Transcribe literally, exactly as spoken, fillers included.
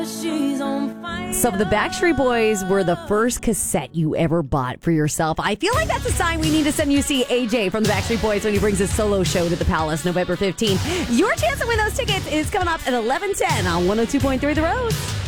So the Backstreet Boys were the first cassette you ever bought for yourself. I feel like that's a sign we need to send you see A J from the Backstreet Boys when he brings his solo show to the Palace November fifteenth. Your chance to win those tickets is coming up at eleven ten on one oh two point three The Rose.